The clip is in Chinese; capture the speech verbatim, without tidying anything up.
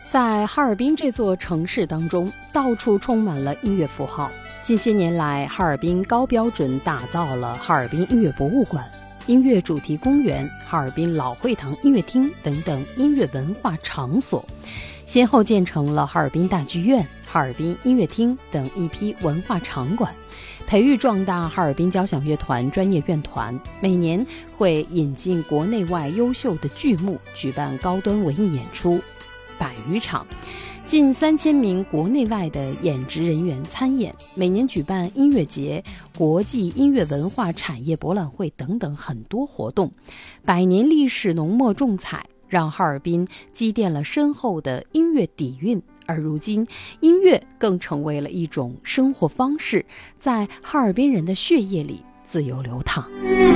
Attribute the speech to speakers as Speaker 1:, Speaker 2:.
Speaker 1: 在哈尔滨这座城市当中，到处充满了音乐符号。近些年来，哈尔滨高标准打造了哈尔滨音乐博物馆、音乐主题公园、哈尔滨老会堂音乐厅等等音乐文化场所，先后建成了哈尔滨大剧院、哈尔滨音乐厅等一批文化场馆，培育壮大哈尔滨交响乐团专业院团，每年会引进国内外优秀的剧目，举办高端文艺演出百余场，近三千名国内外的演职人员参演，每年举办音乐节、国际音乐文化产业博览会等等很多活动，百年历史浓墨重彩，让哈尔滨积淀了深厚的音乐底蕴。而如今，音乐更成为了一种生活方式，在哈尔滨人的血液里自由流淌。